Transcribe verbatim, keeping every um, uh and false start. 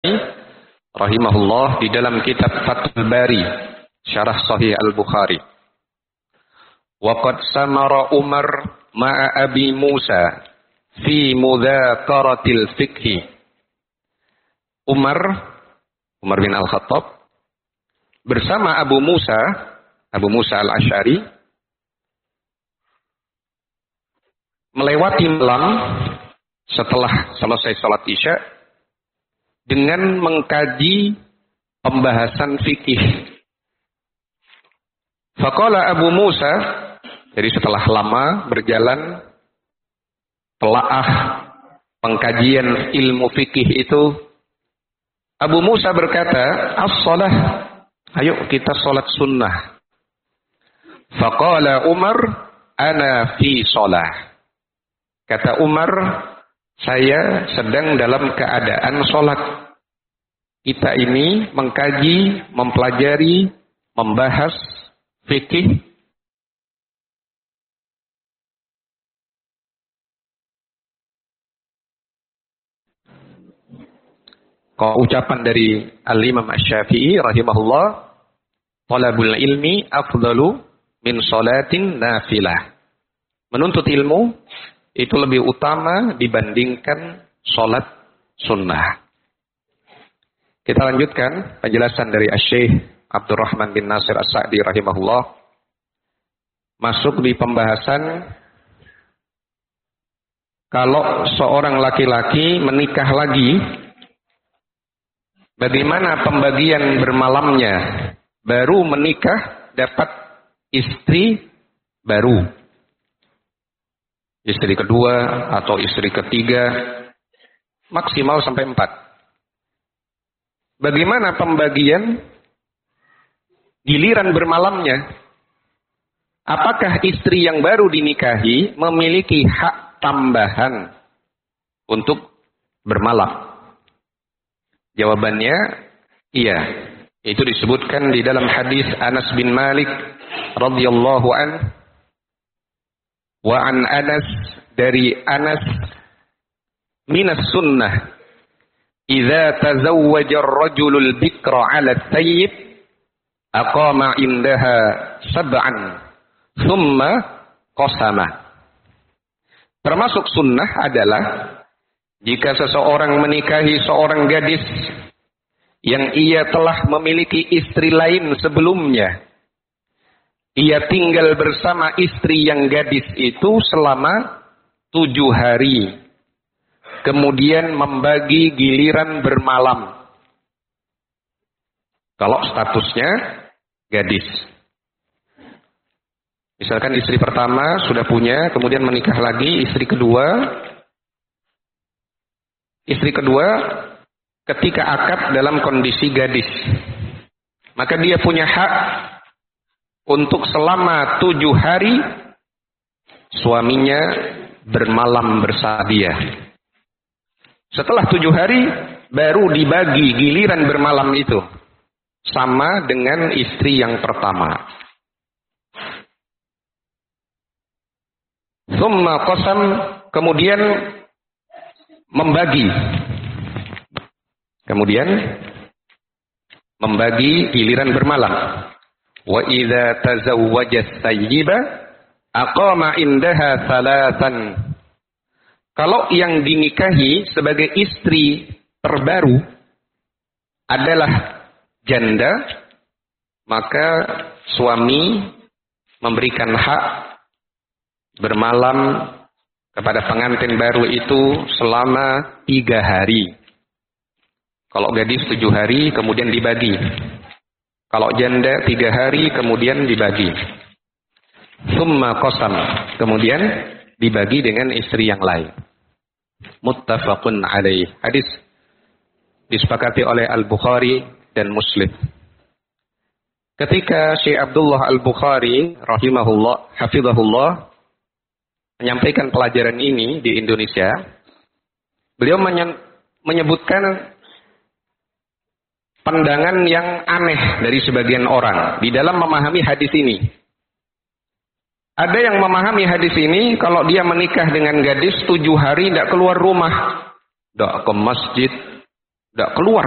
rahimahullah di dalam kitab Fathul Bari, Syarah Sahih Al-Bukhari. Wa qad samara Umar ma'a Abi Musa fi mudhakaratil fiqhi. Umar, Umar bin Al-Khattab bersama Abu Musa, Abu Musa Al-Asy'ari melewati malam setelah selesai salat Isya dengan mengkaji pembahasan fikih. Faqala Abu Musa, jadi setelah lama berjalan telaah pengkajian ilmu fikih itu, Abu Musa berkata, "As-shalah, ayo kita salat sunnah." Faqala Umar, "Ana fi shalah." Kata Umar, "Saya sedang dalam keadaan salat." Kita ini mengkaji, mempelajari, membahas fikih kalau ucapan dari Al-Imam Asy-Syafi'i rahimahullah, talabul ilmi afdalu min sholatin nafilah. Menuntut ilmu itu lebih utama dibandingkan sholat sunnah. Kita lanjutkan penjelasan dari Asy-Syaikh Abdurrahman bin Nasir As-Sa'di rahimahullah. Masuk di pembahasan kalau seorang laki-laki menikah lagi, bagaimana pembagian bermalamnya? Baru menikah dapat istri baru, istri kedua atau istri ketiga, maksimal sampai empat. Bagaimana pembagian giliran bermalamnya? Apakah istri yang baru dinikahi memiliki hak tambahan untuk bermalam? Jawabannya iya. Itu disebutkan di dalam hadis Anas bin Malik radhiyallahu an. Wa an Anas, dari Anas, minas sunnah idza tazawwaja ar-rajulul bikra 'ala at-tayyib aqama indaha sab'an thumma qasama. Termasuk sunnah adalah jika seseorang menikahi seorang gadis yang ia telah memiliki istri lain sebelumnya, ia tinggal bersama istri yang gadis itu selama tujuh hari. Kemudian membagi giliran bermalam. Kalau statusnya gadis. Misalkan istri pertama sudah punya, kemudian menikah lagi, istri kedua. Istri kedua ketika akad dalam kondisi gadis. Maka dia punya hak untuk selama tujuh hari suaminya bermalam bersama dia. Setelah tujuh hari baru dibagi giliran bermalam itu sama dengan istri yang pertama. Tsumma qasam, kemudian membagi. Kemudian membagi giliran bermalam. Wa idza tazawwaja sayyiba aqama indaha thalathan. Kalau yang dinikahi sebagai istri terbaru adalah janda, maka suami memberikan hak bermalam kepada pengantin baru itu selama tiga hari. Kalau gadis tujuh hari, kemudian dibagi. Kalau janda tiga hari, kemudian dibagi. Tsumma qasam, kemudian dibagi dengan istri yang lain. Muttafaqun alaih. Hadis disepakati oleh Al-Bukhari dan Muslim. Ketika Syekh Abdullah Al-Bukhari rahimahullah, hafizahullah, menyampaikan pelajaran ini di Indonesia, beliau menyebutkan pandangan yang aneh dari sebagian orang di dalam memahami hadis ini. Ada yang memahami hadis ini, kalau dia menikah dengan gadis tujuh hari tidak keluar rumah, tidak ke masjid, tidak keluar